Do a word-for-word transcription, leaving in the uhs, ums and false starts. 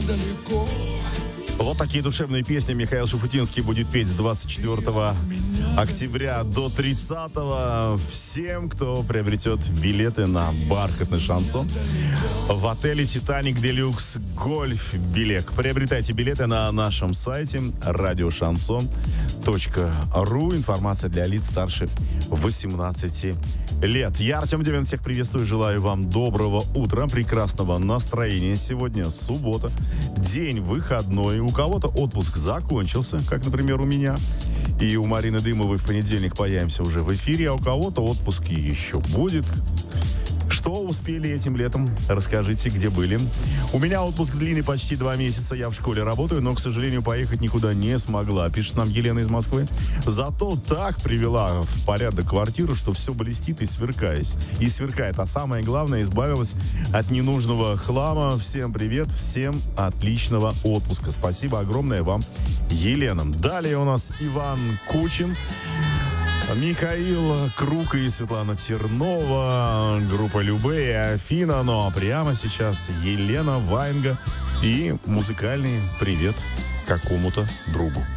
Вот такие душевные песни Михаил Шуфутинский будет петь с двадцать четвёртого октября до тридцатого всем, кто приобретет билеты на бархатный шансон в отеле «Титаник Делюкс Гольф Билет». Приобретайте билеты на нашем сайте радиошансон точка ру. Информация для лиц старше восемнадцати лет. Я, Артем Демин, всех приветствую. Желаю вам доброго утра, прекрасного настроения. Сегодня суббота, день выходной. У кого-то отпуск закончился, как, например, у меня. И у Марины Дымовой в понедельник появимся уже в эфире, а у кого-то отпуск еще будет. Что успели этим летом? Расскажите, где были. У меня отпуск длинный, почти два месяца. Я в школе работаю, но, к сожалению, поехать никуда не смогла. Пишет нам Елена из Москвы. Зато так привела в порядок квартиру, что все блестит и сверкает. И сверкает. А самое главное, избавилась от ненужного хлама. Всем привет, всем отличного отпуска. Спасибо огромное вам, Елена. Далее у нас Иван Кучин, Михаил Круг и Светлана Тернова, группа Любэ и Афина. Ну а прямо сейчас Елена Ваенга и музыкальный привет какому-то другу.